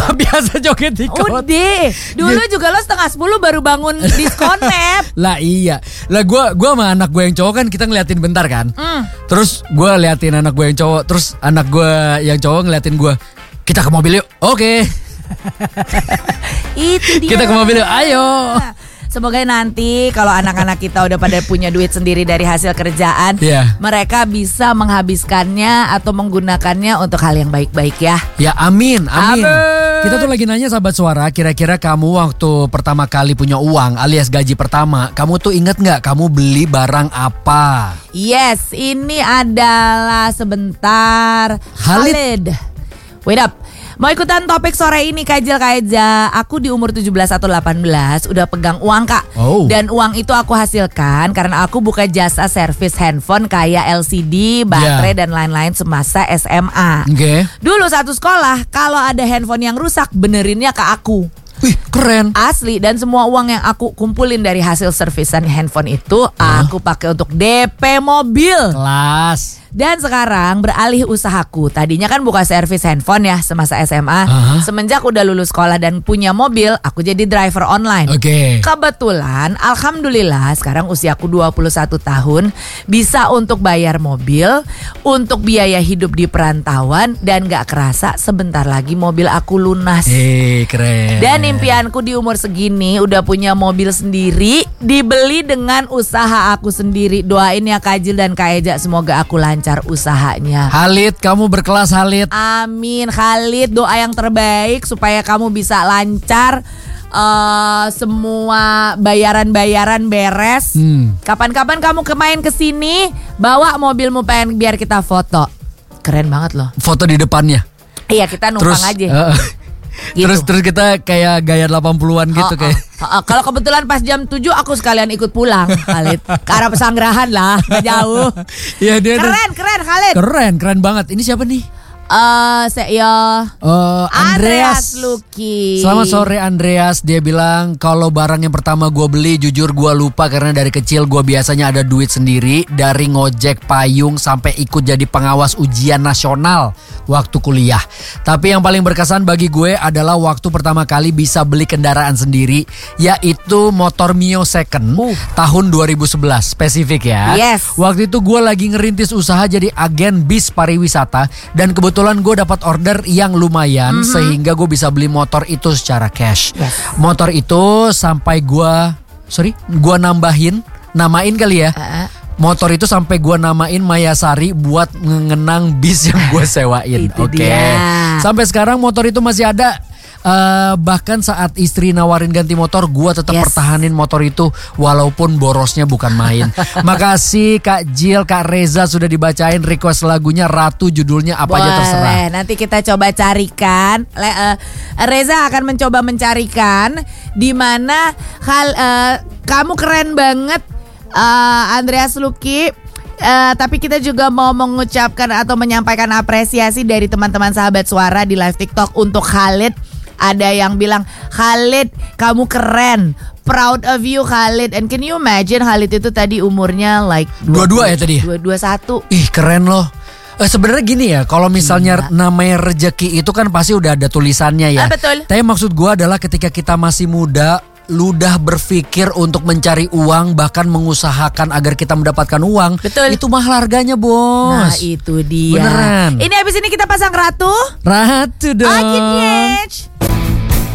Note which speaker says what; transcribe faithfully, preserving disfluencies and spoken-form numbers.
Speaker 1: biasa joget di kota.
Speaker 2: Udah, dulu juga lo setengah sepuluh baru bangun disconnect.
Speaker 1: Lah iya, lah gue gue sama anak gue yang cowok kan kita ngeliatin bentar kan.
Speaker 2: Mm.
Speaker 1: Terus gue liatin anak gue yang cowok, terus anak gue yang cowok ngeliatin gue. Kita ke mobil yuk, oke.
Speaker 2: Itu dia.
Speaker 1: Kita ke mobil yuk, ayo.
Speaker 2: Semoga nanti kalau anak-anak kita udah pada punya duit sendiri dari hasil kerjaan,
Speaker 1: yeah.
Speaker 2: mereka bisa menghabiskannya atau menggunakannya untuk hal yang baik-baik ya.
Speaker 1: Ya amin, amin.
Speaker 2: Amin.
Speaker 1: Kita tuh lagi nanya sahabat suara, kira-kira kamu waktu pertama kali punya uang alias gaji pertama, kamu tuh inget gak kamu beli barang apa?
Speaker 2: Yes, ini adalah sebentar
Speaker 1: Khalid.
Speaker 2: Khalid. Wait up. Mau ikutan topik sore ini Kajil Kaja. Aku di umur tujuh belas atau delapan belas udah pegang uang kak.
Speaker 1: Oh.
Speaker 2: Dan uang itu aku hasilkan karena aku buka jasa servis handphone kayak L C D, baterai yeah. dan lain-lain semasa S M A.
Speaker 1: Oke. Okay.
Speaker 2: Dulu satu sekolah kalau ada handphone yang rusak benerinnya ke aku.
Speaker 1: Wih keren.
Speaker 2: Asli, dan semua uang yang aku kumpulin dari hasil servisan handphone itu huh? aku pakai untuk D P mobil.
Speaker 1: Kelas.
Speaker 2: Dan sekarang beralih usahaku. Tadinya kan buka servis handphone ya semasa S M A.
Speaker 1: Uh-huh.
Speaker 2: Semenjak udah lulus sekolah dan punya mobil, aku jadi driver online.
Speaker 1: Oke. Okay.
Speaker 2: Kebetulan alhamdulillah sekarang usiaku dua puluh satu tahun, bisa untuk bayar mobil, untuk biaya hidup di perantauan, dan gak kerasa sebentar lagi mobil aku lunas.
Speaker 1: Eh, keren.
Speaker 2: Dan impianku di umur segini udah punya mobil sendiri, dibeli dengan usaha aku sendiri. Doain ya Kajil dan Kak Eja, semoga aku lancar usahanya.
Speaker 1: Khalid, kamu berkelas Khalid.
Speaker 2: Amin Khalid, doa yang terbaik supaya kamu bisa lancar, uh, semua bayaran-bayaran beres. Hmm. Kapan-kapan kamu kemain ke sini, bawa mobilmu pengen biar kita foto. Keren banget loh.
Speaker 1: Foto di depannya.
Speaker 2: Iya, kita numpang
Speaker 1: terus,
Speaker 2: aja.
Speaker 1: Uh,
Speaker 2: gitu.
Speaker 1: Terus terus kita kayak gaya delapan puluhan gitu oh, kayak.
Speaker 2: Oh, oh. Kalau kebetulan pas jam tujuh aku sekalian ikut pulang Khalid. Ke arah Pesanggerahan lah, gak jauh.
Speaker 1: Ya, dia
Speaker 2: keren, tuh, keren Khalid.
Speaker 1: Keren, keren banget. Ini siapa nih?
Speaker 2: Uh, saya
Speaker 1: uh, Andreas.
Speaker 2: Andreas Luki.
Speaker 1: Selamat sore Andreas. Dia bilang kalau barang yang pertama gue beli jujur gue lupa karena dari kecil gue biasanya ada duit sendiri, dari ngojek payung sampai ikut jadi pengawas ujian nasional waktu kuliah. Tapi yang paling berkesan bagi gue adalah waktu pertama kali bisa beli kendaraan sendiri, yaitu motor Mio second uh. tahun dua ribu sebelas spesifik ya.
Speaker 2: Yes.
Speaker 1: Waktu itu gue lagi ngerintis usaha jadi agen bis pariwisata dan kebetulan Kebetulan gue dapat order yang lumayan mm-hmm. sehingga gue bisa beli motor itu secara cash. Yes. Motor itu sampai gue, sorry, gue nambahin, namain kali ya. Uh-uh. Motor itu sampai gue namain Mayasari buat ngenang bis yang gue sewain. Oke. Okay. Sampai sekarang motor itu masih ada. Uh, bahkan saat istri nawarin ganti motor, gue tetap yes. pertahanin motor itu walaupun borosnya bukan main. Makasih Kak Jill, Kak Reza sudah dibacain request lagunya Ratu, judulnya apa. Boleh, aja terserah.
Speaker 2: Nanti kita coba carikan. Le, uh, Reza akan mencoba mencarikan di mana hal uh, kamu keren banget uh, Andreas Luki. Uh, tapi kita juga mau mengucapkan atau menyampaikan apresiasi dari teman-teman sahabat suara di live TikTok untuk Khalid. Ada yang bilang, Khalid kamu keren, proud of you Khalid. And can you imagine Khalid itu tadi umurnya like
Speaker 1: dua-dua ya tadi?
Speaker 2: dua puluh satu.
Speaker 1: Ih keren loh. Eh, sebenarnya gini ya, kalau misalnya Gila. namanya rezeki itu kan pasti udah ada tulisannya ya.
Speaker 2: Ah, betul.
Speaker 1: Tapi maksud gue adalah ketika kita masih muda, ludah berpikir untuk mencari uang, bahkan mengusahakan agar kita mendapatkan uang.
Speaker 2: Betul.
Speaker 1: Itu mahal harganya bos.
Speaker 2: Nah itu dia.
Speaker 1: Beneran.
Speaker 2: Ini habis ini kita pasang Ratu.
Speaker 1: Ratu dong.
Speaker 2: Akhirnya.